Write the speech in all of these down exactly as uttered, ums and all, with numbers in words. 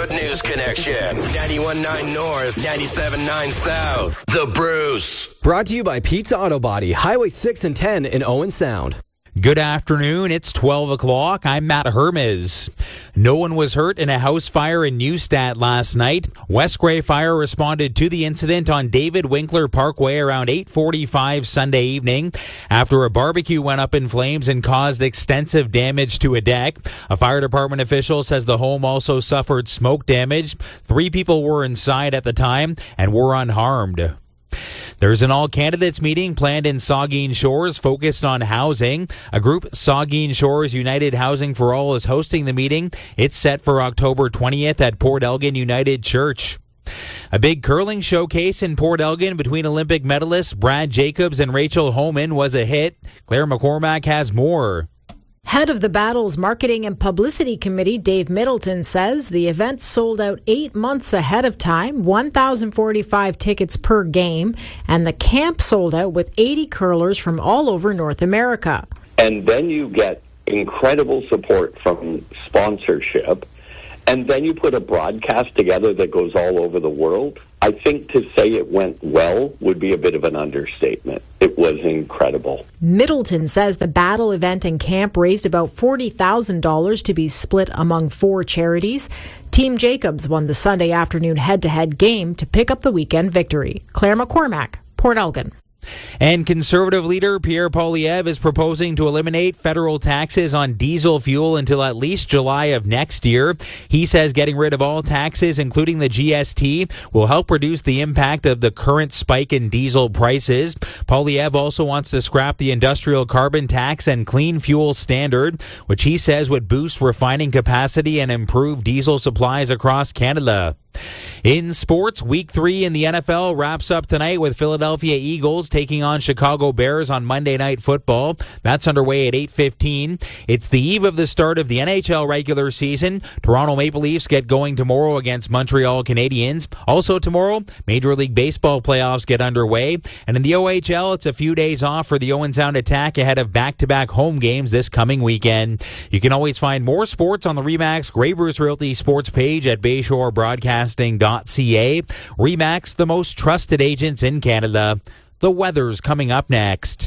Good News Connection. ninety-one point nine North, ninety-seven point nine South. The Bruce. Brought to you by Pizza Auto Body, Highway six and ten in Owen Sound. Good afternoon. It's twelve o'clock. I'm Matt Hermes. No one was hurt in a house fire in Neustadt last night. West Grey Fire responded to the incident on David Winkler Parkway around eight forty-five Sunday evening after a barbecue went up in flames and caused extensive damage to a deck. A fire department official says the home also suffered smoke damage. Three people were inside at the time and were unharmed. There's an all-candidates meeting planned in Saugeen Shores focused on housing. A group, Saugeen Shores United Housing for All, is hosting the meeting. It's set for October twentieth at Port Elgin United Church. A big curling showcase in Port Elgin between Olympic medalists Brad Jacobs and Rachel Homan was a hit. Claire McCormack has more. Head of the Battles Marketing and Publicity Committee, Dave Middleton, says the event sold out eight months ahead of time, one thousand forty-five tickets per game, and the camp sold out with eighty curlers from all over North America. And then you get incredible support from sponsorship, and then you put a broadcast together that goes all over the world. I think to say it went well would be a bit of an understatement. It was incredible. Middleton says the battle event and camp raised about forty thousand dollars to be split among four charities. Team Jacobs won the Sunday afternoon head-to-head game to pick up the weekend victory. Claire McCormack, Port Elgin. And Conservative leader Pierre Poilievre is proposing to eliminate federal taxes on diesel fuel until at least July of next year. He says getting rid of all taxes, including the G S T, will help reduce the impact of the current spike in diesel prices. Poilievre also wants to scrap the industrial carbon tax and clean fuel standard, which he says would boost refining capacity and improve diesel supplies across Canada. In sports, week three in the N F L wraps up tonight with Philadelphia Eagles taking on Chicago Bears on Monday Night Football. That's underway at eight fifteen. It's the eve of the start of the N H L regular season. Toronto Maple Leafs get going tomorrow against Montreal Canadiens. Also tomorrow, Major League Baseball playoffs get underway. And in the O H L, it's a few days off for the Owen Sound Attack ahead of back-to-back home games this coming weekend. You can always find more sports on the RE/MAX Grey Bruce Realty sports page at Bayshore Broadcasting dot c a. RE/MAX, the most trusted agents in Canada. The weather's coming up next.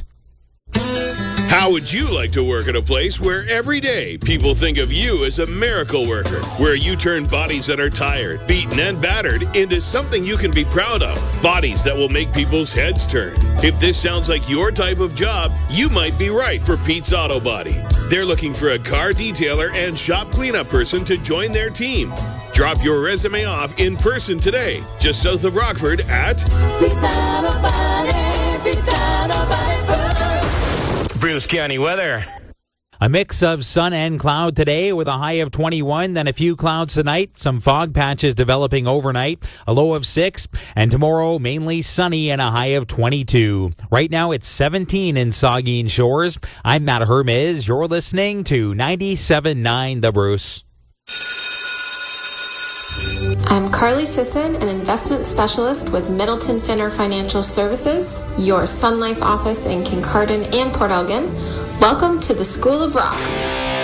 How would you like to work at a place where every day people think of you as a miracle worker, where you turn bodies that are tired, beaten, and battered into something you can be proud of, bodies that will make people's heads turn? If this sounds like your type of job, you might be right for Pete's Auto Body. They're looking for a car detailer and shop cleanup person to join their team. Drop your resume off in person today, just south of Rockford at Pete's Auto Body, Pete's Auto Body first. Bruce County weather. A mix of sun and cloud today with a high of twenty-one, then a few clouds tonight, some fog patches developing overnight, a low of six, and tomorrow mainly sunny and a high of twenty-two. Right now it's seventeen in Saugeen Shores. I'm Matt Hermes. You're listening to ninety-seven point nine The Bruce. I'm Carly Sisson, an investment specialist with Middleton Finner Financial Services, your Sun Life office in Kincardine and Port Elgin. Welcome to the School of Rock.